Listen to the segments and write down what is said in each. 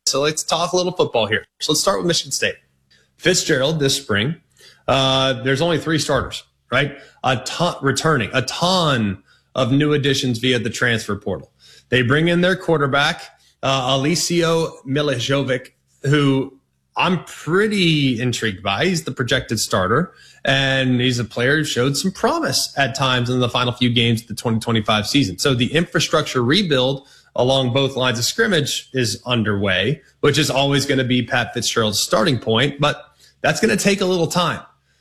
So let's talk a little football here. So let's start with Michigan State. Fitzgerald this spring, there's only 3 starters, right? A ton of new additions via the transfer portal. They bring in their quarterback, Alisio Milijovic, who I'm pretty intrigued by. He's the projected starter, and he's a player who showed some promise at times in the final few games of the 2025 season. So the infrastructure rebuild along both lines of scrimmage is underway, which is always going to be Pat Fitzgerald's starting point, but that's going to take a little time.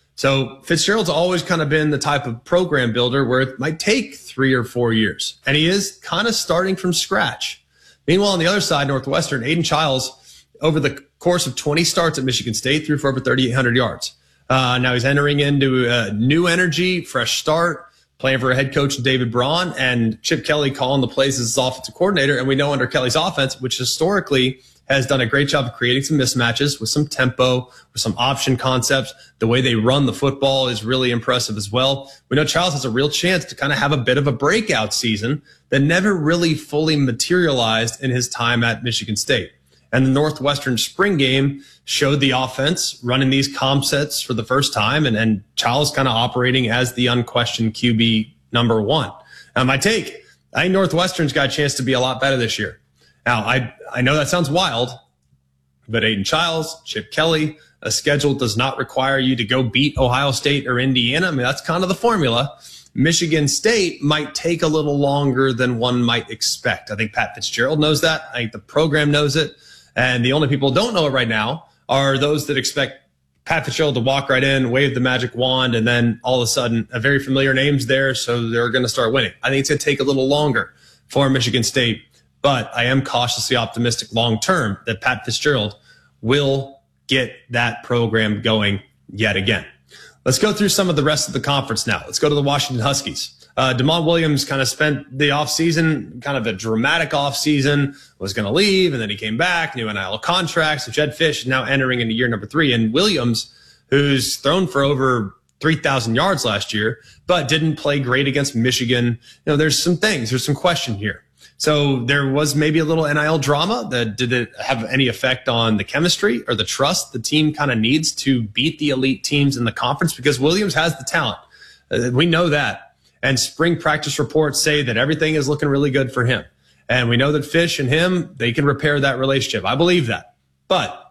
So Fitzgerald's always kind of been the type of program builder where it might take 3 or 4 years, and he is kind of starting from scratch. Meanwhile, on the other side, Northwestern, Aiden Childs, over the course of 20 starts at Michigan State, threw for over 3,800 yards. Now he's entering into a new energy, fresh start, playing for a head coach, David Braun, and Chip Kelly calling the plays as his offensive coordinator. And we know under Kelly's offense, which historically has done a great job of creating some mismatches with some tempo, with some option concepts. The way they run the football is really impressive as well. We know Childs has a real chance to kind of have a bit of a breakout season that never really fully materialized in his time at Michigan State. And the Northwestern spring game showed the offense running these comp sets for the first time, and Childs kind of operating as the unquestioned QB number 1. My take, I think Northwestern's got a chance to be a lot better this year. Now, I know that sounds wild, but Aiden Childs, Chip Kelly, a schedule does not require you to go beat Ohio State or Indiana. I mean, that's kind of the formula. Michigan State might take a little longer than one might expect. I think Pat Fitzgerald knows that. I think the program knows it. And the only people who don't know it right now are those that expect Pat Fitzgerald to walk right in, wave the magic wand, and then all of a sudden a very familiar name's there, so they're going to start winning. I think it's going to take a little longer for Michigan State, but I am cautiously optimistic long term that Pat Fitzgerald will get that program going yet again. Let's go through some of the rest of the conference now. Let's go to the Washington Huskies. Damon Williams kind of spent the offseason, kind of a dramatic offseason, was going to leave, and then he came back, new NIL contracts. So Jedd Fisch is now entering into year number 3. And Williams, who's thrown for over 3,000 yards last year, but didn't play great against Michigan. There's some question here. So there was maybe a little NIL drama. Did it have any effect on the chemistry or the trust the team kind of needs to beat the elite teams in the conference? Because Williams has the talent. We know that. And spring practice reports say that everything is looking really good for him. And we know that Fisch and him, they can repair that relationship. I believe that. But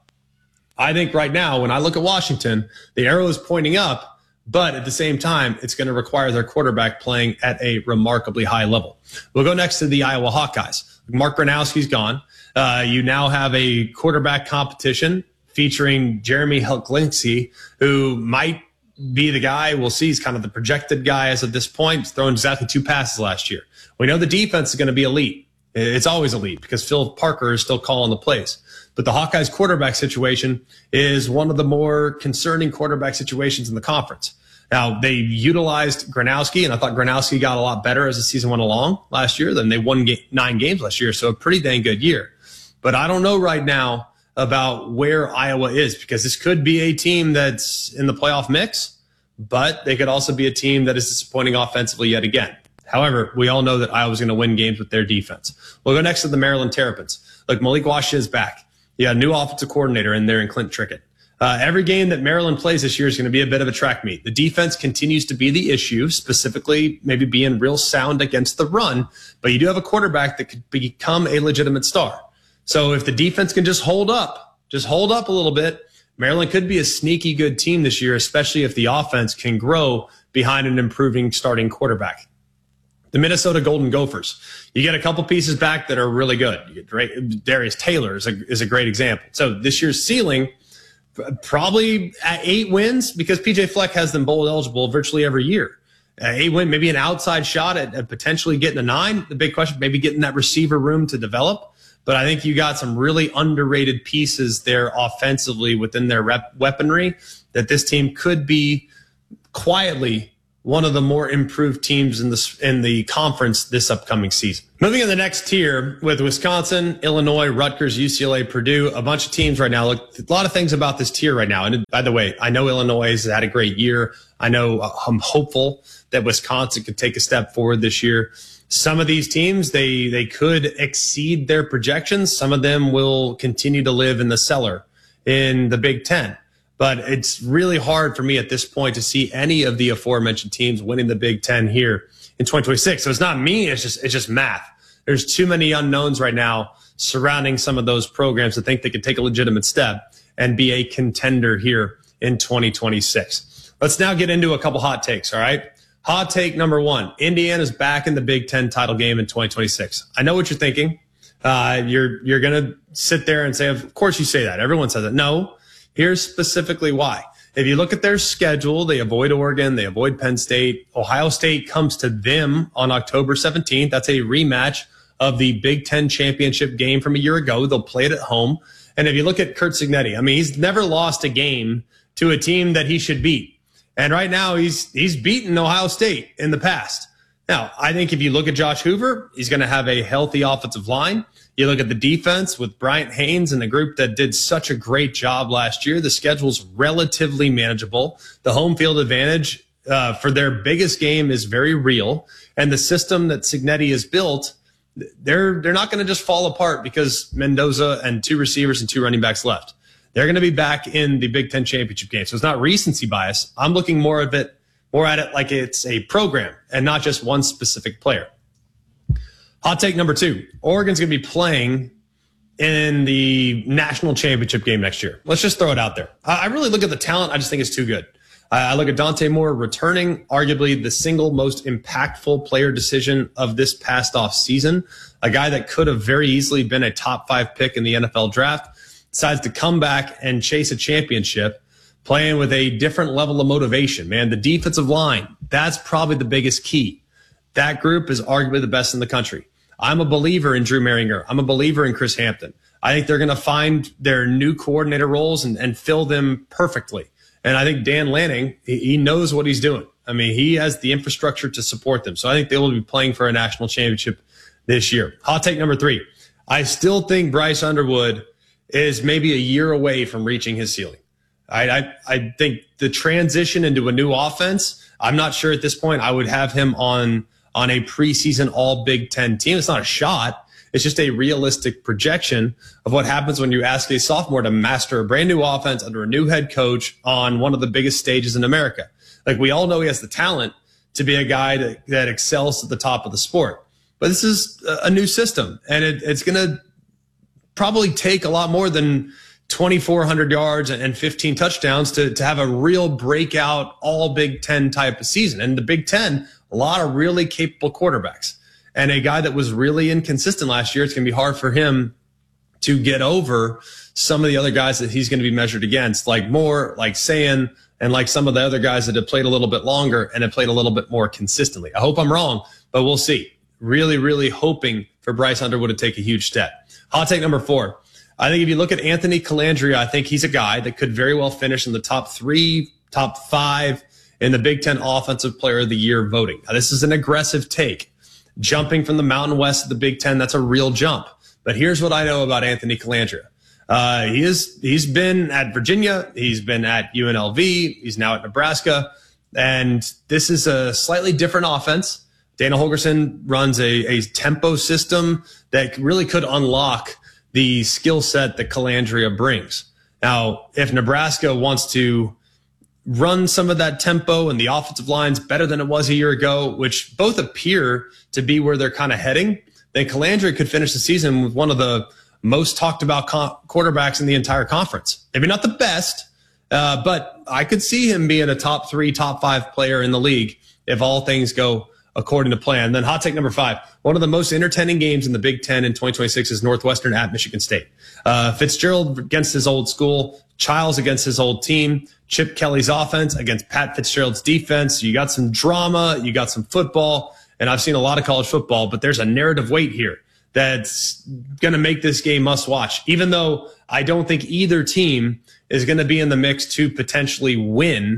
I think right now, when I look at Washington, the arrow is pointing up. But at the same time, it's going to require their quarterback playing at a remarkably high level. We'll go next to the Iowa Hawkeyes. Mark Gronowski's gone. You now have a quarterback competition featuring Jeremy Helklinski, who might be the guy. We'll see. He's kind of the projected guy as of this point. He's thrown exactly 2 passes last year. We know the defense is going to be elite. It's always elite because Phil Parker is still calling the plays. But the Hawkeyes quarterback situation is one of the more concerning quarterback situations in the conference. Now, they utilized Gronowski, and I thought Gronowski got a lot better as the season went along last year. Then they won 9 games last year, so a pretty dang good year. But I don't know right now about where Iowa is, because this could be a team that's in the playoff mix, but they could also be a team that is disappointing offensively yet again. However, we all know that Iowa's going to win games with their defense. We'll go next to the Maryland Terrapins. Look, Malik Washington is back. You got a new offensive coordinator in there in Clint Trickett. Every game that Maryland plays this year is going to be a bit of a track meet. The defense continues to be the issue, specifically maybe being real sound against the run, but you do have a quarterback that could become a legitimate star. So if the defense can just hold up a little bit, Maryland could be a sneaky good team this year, especially if the offense can grow behind an improving starting quarterback. The Minnesota Golden Gophers. You get a couple pieces back that are really good. You get Darius Taylor is a great example. So this year's ceiling, probably at 8 wins, because PJ Fleck has them bowl eligible virtually every year. 8 win, maybe an outside shot at potentially getting a 9. The big question, maybe getting that receiver room to develop. But I think you got some really underrated pieces there offensively within their weaponry that this team could be quietly one of the more improved teams in the conference this upcoming season. Moving in the next tier with Wisconsin, Illinois, Rutgers, UCLA, Purdue, a bunch of teams right now. Look, a lot of things about this tier right now. And by the way, I know Illinois has had a great year. I know I'm hopeful that Wisconsin could take a step forward this year. Some of these teams, they could exceed their projections. Some of them will continue to live in the cellar in the Big Ten. But it's really hard for me at this point to see any of the aforementioned teams winning the Big Ten here in 2026. So it's not me, it's just math. There's too many unknowns right now surrounding some of those programs to think they could take a legitimate step and be a contender here in 2026. Let's now get into a couple hot takes, all right? Hot take number one, Indiana's back in the Big Ten title game in 2026. I know what you're thinking. You're going to sit there and say, of course you say that. Everyone says that. No. Here's specifically why. If you look at their schedule, they avoid Oregon, they avoid Penn State. Ohio State comes to them on October 17th. That's a rematch of the Big Ten championship game from a year ago. They'll play it at home. And if you look at Curt Cignetti, I mean, he's never lost a game to a team that he should beat. And right now he's beaten Ohio State in the past. Now, I think if you look at Josh Hoover, he's going to have a healthy offensive line. You look at the defense with Bryant Haynes and a group that did such a great job last year. The schedule's relatively manageable. The home field advantage for their biggest game is very real. And the system that Cignetti has built, they're not going to just fall apart because Mendoza and two receivers and two running backs left. They're going to be back in the Big Ten championship game. So it's not recency bias. I'm looking more at it like it's a program and not just one specific player. Hot take number two, Oregon's going to be playing in the national championship game next year. Let's just throw it out there. I really look at the talent. I just think it's too good. I look at Dante Moore returning, arguably the single most impactful player decision of this past off season. A guy that could have very easily been a top 5 pick in the NFL draft decides to come back and chase a championship, playing with a different level of motivation. Man, the defensive line, that's probably the biggest key. That group is arguably the best in the country. I'm a believer in Drew Maringer. I'm a believer in Chris Hampton. I think they're going to find their new coordinator roles and fill them perfectly. And I think Dan Lanning, he knows what he's doing. I mean, he has the infrastructure to support them. So I think they will be playing for a national championship this year. Hot take number 3. I still think Bryce Underwood is maybe a year away from reaching his ceiling. I think the transition into a new offense, I'm not sure at this point I would have him on a preseason all Big Ten team. It's not a shot. It's just a realistic projection of what happens when you ask a sophomore to master a brand new offense under a new head coach on one of the biggest stages in America. Like, we all know he has the talent to be a guy that excels at the top of the sport. But this is a new system, and it's going to probably take a lot more than 2,400 yards and 15 touchdowns to have a real breakout all Big Ten type of season. And the Big Ten, a lot of really capable quarterbacks. And a guy that was really inconsistent last year, it's going to be hard for him to get over some of the other guys that he's going to be measured against, like Moore, like Sayin, and like some of the other guys that have played a little bit longer and have played a little bit more consistently. I hope I'm wrong, but we'll see. Really, really hoping for Bryce Underwood to take a huge step. Hot take number 4. I think if you look at Anthony Colandrea, I think he's a guy that could very well finish in the top 3, top 5 in the Big Ten Offensive Player of the Year voting. Now, this is an aggressive take. Jumping from the Mountain West to the Big Ten, that's a real jump. But here's what I know about Anthony Colandrea. He's been at Virginia. He's been at UNLV. He's now at Nebraska. And this is a slightly different offense. Dana Holgorsen runs a tempo system that really could unlock the skill set that Colandrea brings. Now, if Nebraska wants to run some of that tempo and the offensive line's better than it was a year ago, which both appear to be where they're kind of heading, then Colandrea could finish the season with one of the most talked about quarterbacks in the entire conference. Maybe not the best, but I could see him being a top 3, top 5 player in the league if all things go according to plan. Then hot take number 5. One of the most entertaining games in the Big Ten in 2026 is Northwestern at Michigan State. Fitzgerald against his old school, Childs against his old team, Chip Kelly's offense against Pat Fitzgerald's defense. You got some drama, you got some football, and I've seen a lot of college football, but there's a narrative weight here that's going to make this game must watch, even though I don't think either team is going to be in the mix to potentially win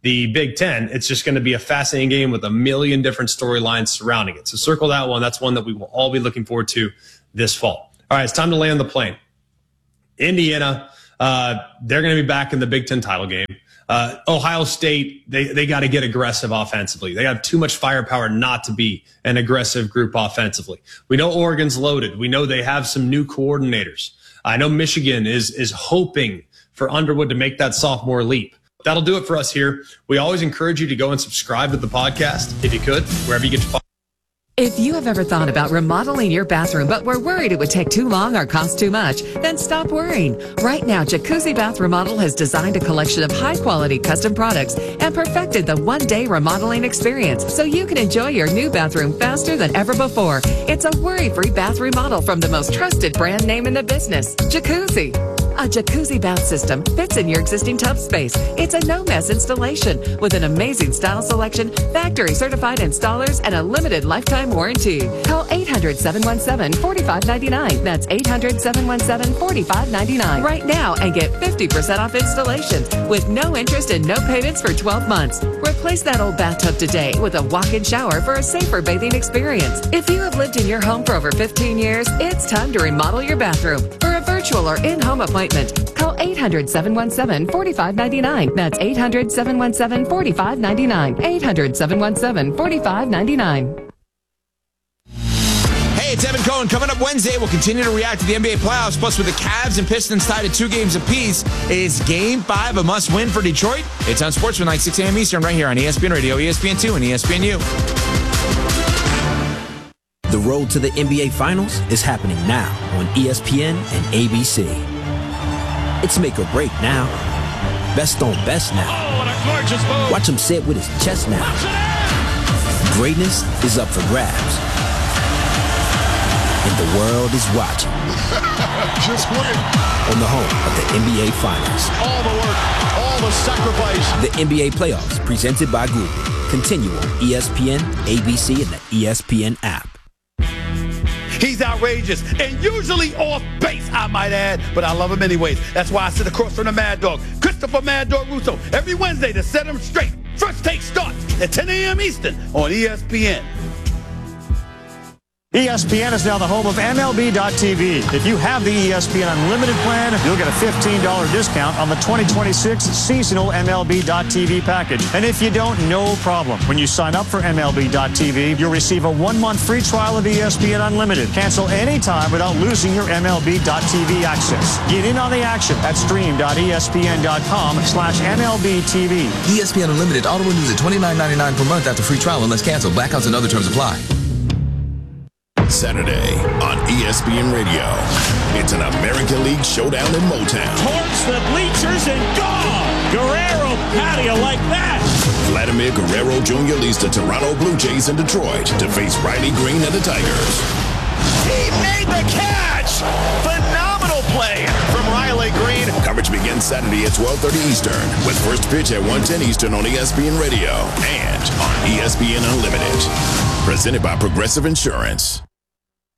the Big Ten, it's just going to be a fascinating game with a million different storylines surrounding it. So circle that one. That's one that we will all be looking forward to this fall. All right, it's time to land the plane. Indiana, they're going to be back in the Big Ten title game. Ohio State, they got to get aggressive offensively. They have too much firepower not to be an aggressive group offensively. We know Oregon's loaded. We know they have some new coordinators. I know Michigan is hoping for Underwood to make that sophomore leap. That'll do it for us here. We always encourage you to go and subscribe to the podcast, if you could, wherever you get your. If you have ever thought about remodeling your bathroom but were worried it would take too long or cost too much, then stop worrying. Right now, Jacuzzi Bath Remodel has designed a collection of high-quality custom products and perfected the one-day remodeling experience so you can enjoy your new bathroom faster than ever before. It's a worry-free bath remodel from the most trusted brand name in the business, Jacuzzi. A jacuzzi bath system fits in your existing tub space. It's a no-mess installation with an amazing style selection, factory-certified installers, and a limited lifetime warranty. Call 800-717-4599. That's 800-717-4599 right now and get 50% off installation with no interest and no payments for 12 months. Replace that old bathtub today with a walk-in shower for a safer bathing experience. If you have lived in your home for over 15 years, it's time to remodel your bathroom. For a virtual or in-home appointment, call 800-717-4599. That's 800-717-4599. 800-717-4599. Hey, it's Evan Cohen. Coming up Wednesday, we'll continue to react to the NBA playoffs. Plus, with the Cavs and Pistons tied at 2 games apiece, is Game 5 a must-win for Detroit? It's on Sportsman Night, 6 a.m. Eastern, right here on ESPN Radio, ESPN2, and ESPNU. The road to the NBA Finals is happening now on ESPN and ABC. It's make or break now. Best on best now. Oh, what a gorgeous move. Watch him say it with his chest now. Greatness is up for grabs. And the world is watching. Just win. On the home of the NBA Finals. All the work, all the sacrifice. The NBA playoffs presented by Google. Continue on ESPN, ABC, and the ESPN app. He's outrageous and usually off base, I might add, but I love him anyways. That's why I sit across from the Mad Dog, Christopher Mad Dog Russo, every Wednesday to set him straight. First Take starts at 10 a.m. Eastern on ESPN. ESPN is now the home of MLB.tv. If you have the ESPN Unlimited plan, you'll get a $15 discount on the 2026 seasonal MLB.tv package. And if you don't, no problem. When you sign up for MLB.tv, you'll receive a 1-month free trial of ESPN Unlimited. Cancel anytime without losing your MLB.tv access. Get in on the action at stream.espn.com/MLBTV. ESPN Unlimited auto renews at $29.99 per month after free trial unless canceled. Blackouts and other terms apply. Saturday on ESPN Radio. It's an American League showdown in Motown. Towards the bleachers and gone! Guerrero patio like that! Vladimir Guerrero Jr. leads the Toronto Blue Jays in Detroit to face Riley Green and the Tigers. He made the catch! Phenomenal play from Riley Green. Coverage begins Saturday at 12:30 Eastern with first pitch at 1:10 Eastern on ESPN Radio and on ESPN Unlimited. Presented by Progressive Insurance.